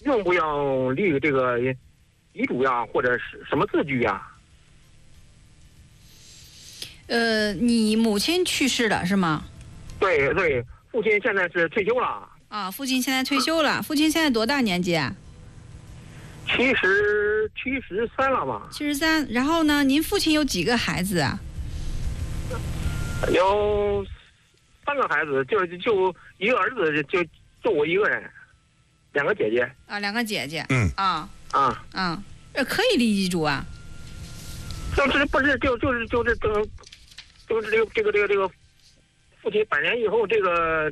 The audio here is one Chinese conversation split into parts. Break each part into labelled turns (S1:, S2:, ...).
S1: 用不要立这个遗嘱呀，或者是什么字据呀？
S2: 你母亲去世了是吗？
S1: 对对，父亲现在是退休了。
S2: 啊，父亲现在退休了。父亲现在多大年纪啊
S1: 73了吧
S2: ？73。然后呢，您父亲有几个孩子啊？
S1: 有3个孩子，就一个儿子，就我一个人，2个姐姐。
S2: 啊，2个姐姐。可以立遗嘱啊。
S1: 就是不是就是这个父亲百年以后这个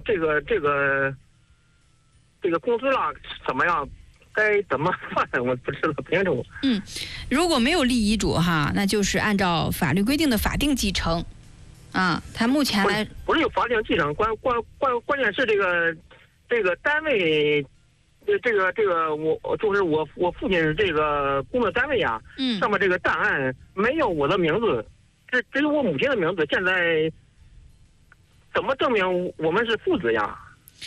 S1: 工资了怎么样？该怎么算？我不知道不清楚。
S2: 如果没有立遗嘱哈，那就是按照法律规定的法定继承。他目前来
S1: 不是有法定继承，关键是这个单位，这个我就是我父亲这个工作单位呀，上面这个档案没有我的名字，只有我母亲的名字。现在怎么证明我们是父子呀？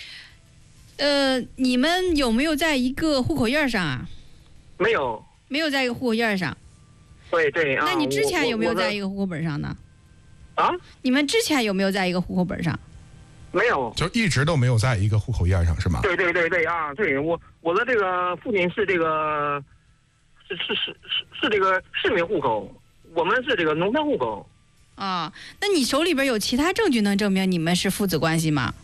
S2: 你们有没有在一个户口印上啊？
S1: 没有
S2: 在一个户口印上。
S1: 对啊。
S2: 那你之前有没有在一个户口本上呢？你们之前有没有在一个户口本上？
S1: 没有，
S3: 就一直都没有在一个户口印上是吗？
S1: 对啊，对我的这个父亲是这个是这个市民户口，我们是这个农村户口。
S2: 那你手里边有其他证据能证明你们是父子关系吗？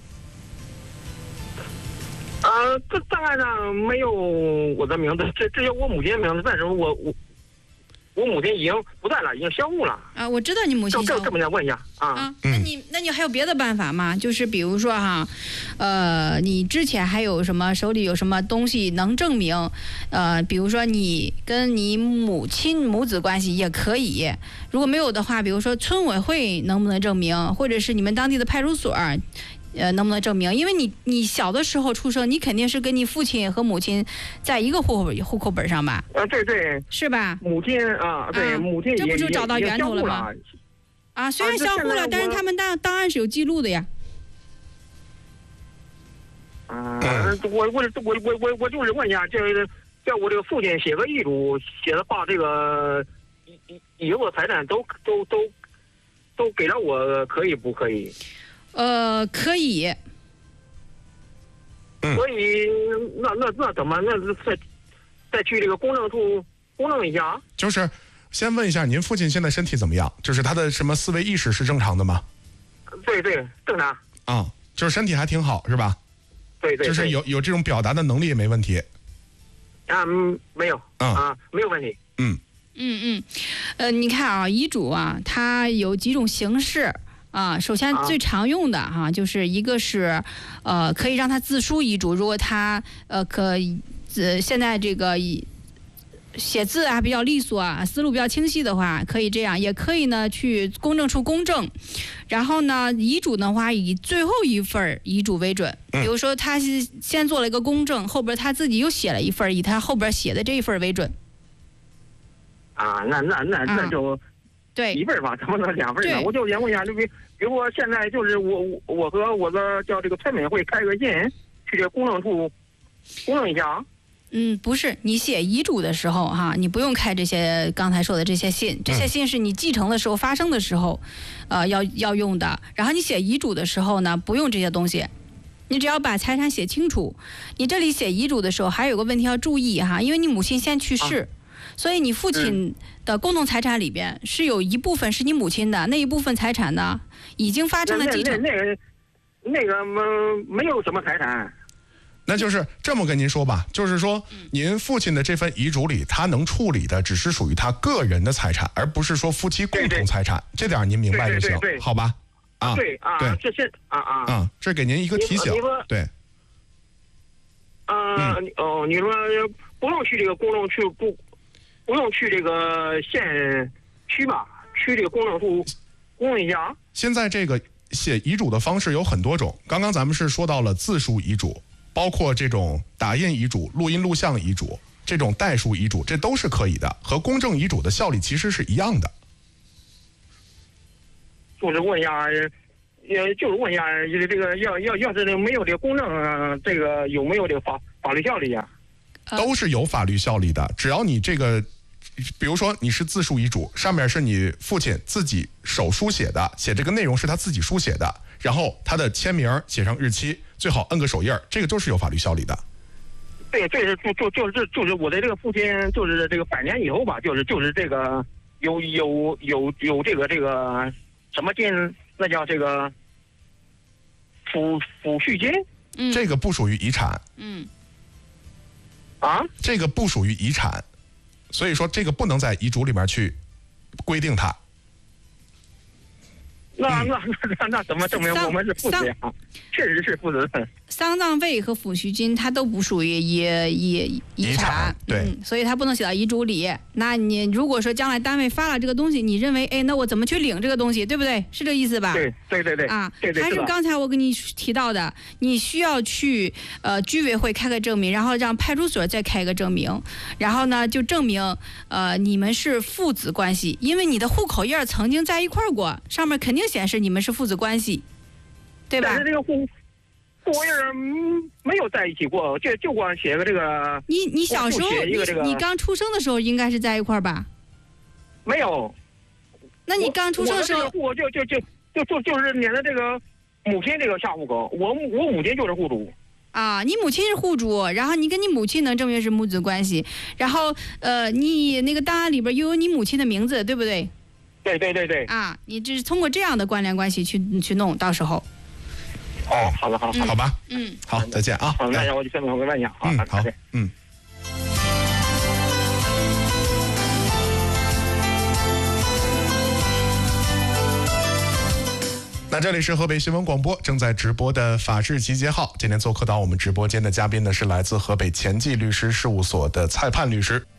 S1: 这档案上没有我的名字，只有我母亲的名字，但是我母亲已经不在了，已经销户了。
S2: 我知道你母亲销户。
S1: 这么想问一下
S2: 那你还有别的办法吗？就是比如说哈，你之前还有什么手里有什么东西能证明？比如说你跟你母子关系也可以。如果没有的话，比如说村委会能不能证明，或者是你们当地的派出所能不能证明？因为你小的时候出生，你肯定是跟你父亲和母亲在一个户口本上吧？
S1: 对，
S2: 是吧？
S1: 母亲对，母亲
S2: 这不就找到源头了吗？虽然销户了，但是他们档案是有记录的呀。
S1: 我就是问一下，叫我这个父亲写个遗嘱，写的把这个以后的财产都给了我，可以不可以？
S2: 可以。
S1: 所以那怎么再去这个公证处公证一下？
S3: 就是先问一下您父亲现在身体怎么样？就是他的什么思维意识是正常的吗？
S1: 对，正常。
S3: 就是身体还挺好是吧？
S1: 对，
S3: 就是有这种表达的能力也没问题。
S1: 没有没有问题。
S2: 你看遗嘱它有几种形式。首先最常用的就是一个是可以让他自书遗嘱，如果他现在这个写字比较利索思路比较清晰的话，可以这样，也可以呢去公证处公证。然后呢，遗嘱的话以最后一份遗嘱为准，比如说他是先做了一个公证，后边他自己又写了一份，以他后边写的这一份为准。
S1: 那就
S2: 对
S1: 一份吧，怎么能2份呢？我就想问一下，比如说现在就是我和我的叫这个村委会开个信，去这公证处公证一下。
S2: 不是，你写遗嘱的时候你不用开这些刚才说的这些信，这些信是你继承的时候发生的时候，要用的。然后你写遗嘱的时候呢，不用这些东西，你只要把财产写清楚。你这里写遗嘱的时候还有个问题要注意因为你母亲先去世。所以你父亲的共同财产里边是有一部分是你母亲的，那一部分财产呢已经发生了继承。
S1: 那个没有什么财产。
S3: 那就是这么跟您说吧，就是说您父亲的这份遗嘱里，他能处理的只是属于他个人的财产，而不是说夫妻共同财产。这点您明白就行，好吧？
S1: 对，这是
S3: 这给您一个提醒。对。
S1: 你说不用去这个公证处不用去这个县区吧，去这个公证处公证一下。
S3: 现在这个写遗嘱的方式有很多种，刚刚咱们是说到了自书遗嘱，包括这种打印遗嘱、录音录像遗嘱，这种代书遗嘱，这都是可以的，和公证遗嘱的效力其实是一样的。
S1: 就是问一下，就是问一下，这个要是没有这个公证，这个有没有这个法律效力呀？
S3: 都是有法律效力的。只要你这个，比如说你是自书遗嘱，上面是你父亲自己手书写的，写这个内容是他自己书写的，然后他的签名写上日期，最好摁个手印，这个就是有法律效力的。
S1: 对，就是我的这个父亲，就是这个100年以后吧，就是这个有这个什么金，那叫这个抚恤金，
S3: 这个不属于遗产。这个不属于遗产，所以说这个不能在遗嘱里面去规定它。
S1: 那怎么证明我们是父子呀？确实是父子。
S2: 丧葬费和抚恤金它都不属于遗产，
S3: 对，
S2: 所以它不能写到遗嘱里。那你如果说将来单位发了这个东西，你认为，哎，那我怎么去领这个东西，对不对？是这个意思吧？
S1: 对
S2: 啊，
S1: 对，
S2: 还是刚才我跟你提到的，你需要去居委会开个证明，然后让派出所再开个证明，然后呢就证明你们是父子关系，因为你的户口页曾经在一块过，上面肯定显示你们是父子关系，对吧？
S1: 但是这个户口页没有在一起过，就光写个这个。
S2: 你小时候，你刚出生的时候应该是在一块吧？
S1: 没有。
S2: 那你刚出生的时候，
S1: 我就是撵的这个母亲这个下户口，我母亲就是户主。
S2: 啊，你母亲是户主，然后你跟你母亲能证明是母子关系，然后你那个档案里边又有你母亲的名字，对不对？
S1: 对。
S2: 啊，你这是通过这样的关联关系去弄，到时候。
S1: 好的，
S3: 好吧，好，再见啊。
S1: 好，那我就先问问一下，
S3: 好，那这里是河北新闻广播正在直播的法治集结号，今天做客到我们直播间的嘉宾呢是来自河北前记律师事务所的蔡盼律师。